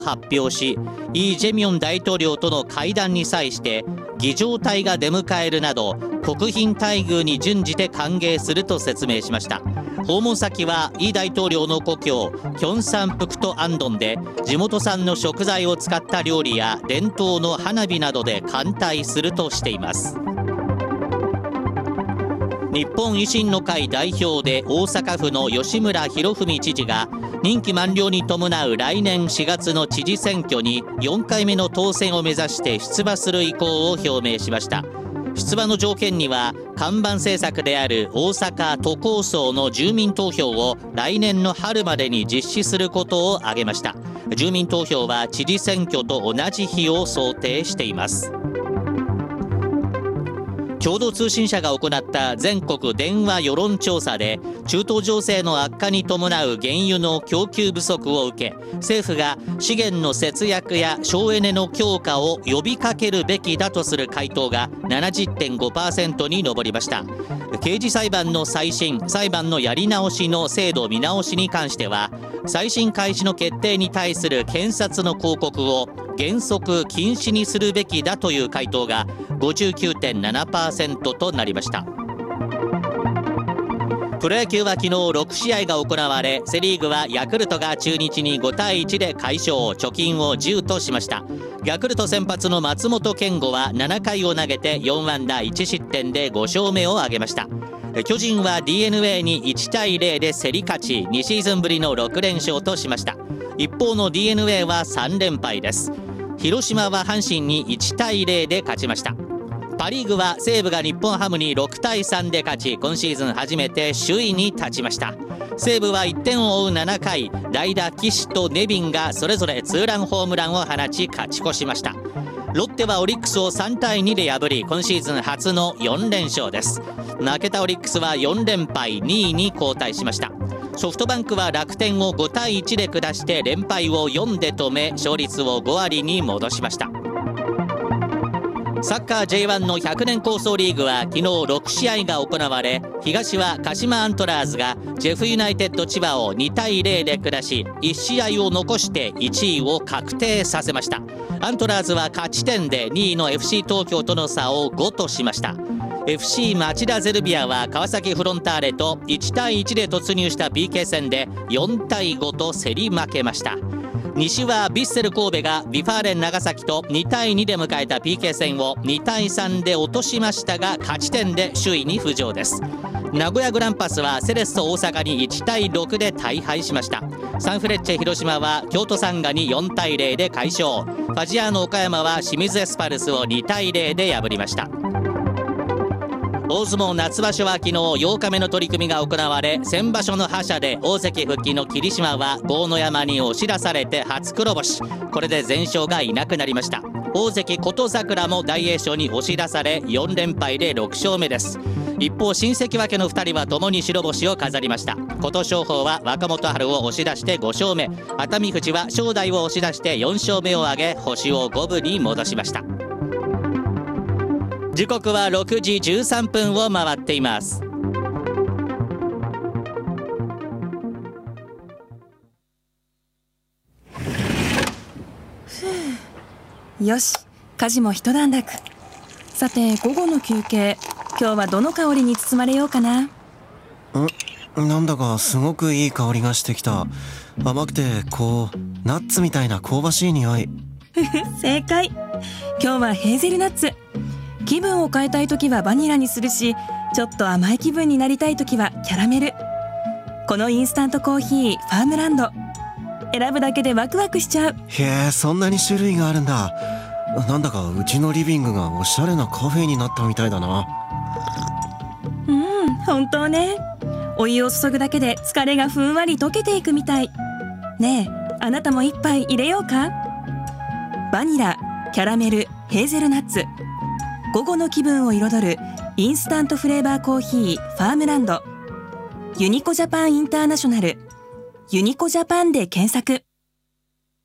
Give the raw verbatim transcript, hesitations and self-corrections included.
発表し、イ・ジェミョン大統領との会談に際して儀仗隊が出迎えるなど国賓待遇に準じて歓迎すると説明しました。訪問先はイ大統領の故郷キョンサンプクトアンドンで、地元産の食材を使った料理や伝統の花火などで歓待するとしています。日本維新の会代表で大阪府の吉村洋文知事が、任期満了に伴う来年しがつの知事選挙によんかいめの当選を目指して出馬する意向を表明しました。出馬の条件には、看板政策である大阪都構想の住民投票を来年の春までに実施することを挙げました。住民投票は知事選挙と同じ日を想定しています。共同通信社が行った全国電話世論調査で、中東情勢の悪化に伴う原油の供給不足を受け、政府が資源の節約や省エネの強化を呼びかけるべきだとする回答が ななじゅってんごパーセント に上りました。刑事裁判の再審、裁判のやり直しの制度見直しに関しては、再審開始の決定に対する検察の抗告を原則禁止にするべきだという回答が ごじゅうきゅうてんななパーセント となりました。プロ野球は昨日ろくしあいが行われ、セ・リーグはヤクルトが中日にごたいいちで快勝、貯金をじゅうとしました。ヤクルト先発の松本健吾はななかいを投げてよんあんだいちしってんでごしょうめを挙げました。巨人は ディーエヌエー にいちたいゼロで競り勝ち、にシーズンぶりのろくれんしょうとしました。一方の ディーエヌエー はさんれんぱいです。広島は阪神にいちたいゼロで勝ちました。パ・リーグは西武が日本ハムにろくたいさんで勝ち、今シーズン初めて首位に立ちました。西武はいってんを追うななかい、代打岸とネビンがそれぞれツーランホームランを放ち勝ち越しました。ロッテはオリックスをさんたいにで破り、今シーズン初のよんれんしょうです。負けたオリックスはよんれんぱい、にいに後退しました。ソフトバンクは楽天をごたいいちで下して連敗をよんで止め、勝率をごわりに戻しました。サッカー ジェイワン のひゃくねん構想リーグは昨日ろくしあいが行われ、東は鹿島アントラーズがジェフユナイテッド千葉をにたいゼロで下し、いちしあいを残していちいを確定させました。アントラーズは勝ち点でにいの エフシー 東京との差をごとしました。 エフシー 町田ゼルビアは川崎フロンターレといちたいいちで突入した ピーケー 戦でよんたいごと競り負けました。西はヴィッセル神戸がビファーレン長崎とにたいにで迎えた ピーケー 戦をにたいさんで落としましたが、勝ち点で首位に浮上です。名古屋グランパスはセレッソ大阪にいちたいろくで大敗しました。サンフレッチェ広島は京都サンガによんたいゼロで快勝、ファジアーノ岡山は清水エスパルスをにたいゼロで破りました。大相撲夏場所は昨日ようかめの取り組みが行われ、先場所の覇者で大関復帰の霧島は豪ノ山に押し出されて初黒星、これで全勝がいなくなりました。大関琴櫻も大栄翔に押し出されよんれんぱいでろくしょうめです。一方新関脇のふたりはともに白星を飾りました。琴勝峰は若元春を押し出してごしょうめ、熱海富士は正代を押し出してよんしょうめを挙げ、星を五分に戻しました。時刻はろくじじゅうさんぷんを回っています。 よし、家事も一段落。さて午後の休憩、今日はどの香りに包まれようかな。 んなんだかすごくいい香りがしてきた。甘くてこうナッツみたいな香ばしい匂い。 正解。今日はヘーゼルナッツ。気分を変えたいときはバニラにするし、ちょっと甘い気分になりたいときはキャラメル。このインスタントコーヒーファームランド、選ぶだけでワクワクしちゃう。 へえ、そんなに種類があるんだ。なんだかうちのリビングがおしゃれなカフェになったみたいだな。 うん、本当ね。お湯を注ぐだけで疲れがふんわり溶けていくみたい。ねえ、あなたも一杯入れようか。バニラ、キャラメル、ヘーゼルナッツ、午後の気分を彩るインスタントフレーバーコーヒーファームランド。ユニコジャパンインターナショナル、ユニコジャパンで検索。